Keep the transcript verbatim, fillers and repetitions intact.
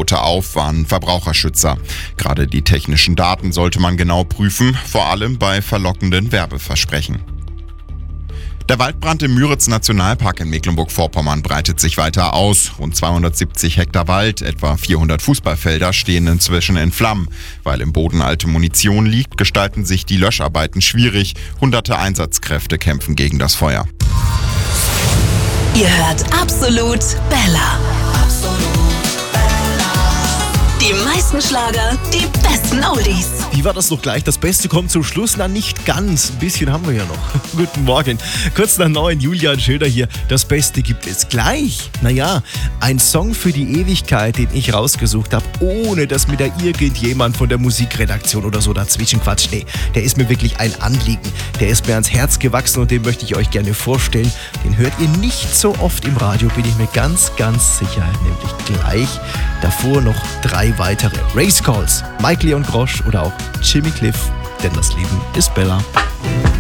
hörte auf, warnen Verbraucherschützer. Gerade die technischen Daten sollte man genau prüfen, vor allem bei verlockenden Werbeversprechen. Der Waldbrand im Müritz-Nationalpark in Mecklenburg-Vorpommern breitet sich weiter aus. Rund zweihundertsiebzig Hektar Wald, etwa vierhundert Fußballfelder stehen inzwischen in Flammen. Weil im Boden alte Munition liegt, gestalten sich die Löscharbeiten schwierig. Hunderte Einsatzkräfte kämpfen gegen das Feuer. Ihr hört Absolut Bella. Die meisten Schlager, die besten Oldies. Wie war das noch gleich? Das Beste kommt zum Schluss. Na, nicht ganz. Ein bisschen haben wir ja noch. Guten Morgen. Kurz nach neun, Julian Schöder hier. Das Beste gibt es gleich. Naja, ein Song für die Ewigkeit, den ich rausgesucht habe, ohne dass mir da irgendjemand von der Musikredaktion oder so dazwischen quatscht. Nee, der ist mir wirklich ein Anliegen. Der ist mir ans Herz gewachsen und den möchte ich euch gerne vorstellen. Den hört ihr nicht so oft im Radio, bin ich mir ganz, ganz sicher. Nämlich gleich davor noch drei weitere. Race Calls, Mike Leon Grosch oder auch Jimmy Cliff, denn das Leben ist Bella.